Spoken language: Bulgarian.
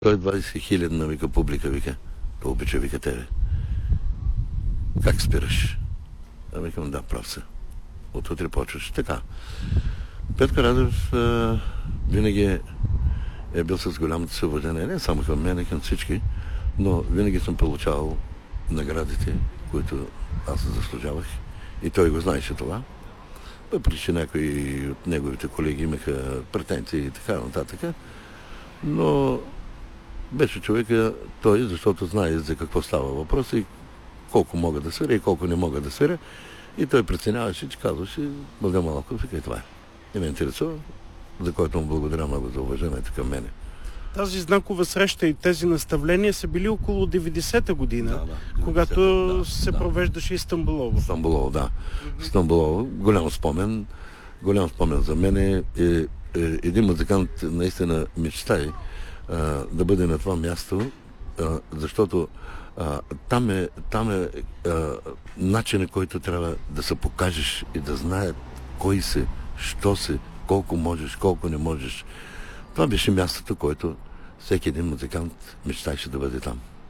Той 20 хилядна вика публика, вика. То обича, вика тебе. Как спираш? А викам, да, прав се. От утре почваш. Така. Петко Радев винаги е бил с голямото си уважение, не само към мен, към всички, но винаги съм получавал наградите, които аз заслужавах. И той го знаеше това. Въпреки че някои от неговите колеги имаха претенции и така нататък. Но беше човека той, защото знае за какво става въпрос и колко мога да свиря и колко не мога да свиря. И той преценяваше, че казваше, Младен Малаков, и това е. И ме интересува, за който му благодаря много за уважението към мене. Тази знакова среща и тези наставления са били около 90-та година, когато се провеждаше Стамболово. Стамболово, да. Стамболово, голям спомен за мен е един музикант наистина мечтае да бъде на това място, защото там е начинът, който трябва да се покажеш и да знаят кой си, що си, колко можеш, колко не можеш. Това беше мястото, което всеки един музикант мечтаеше да бъде там.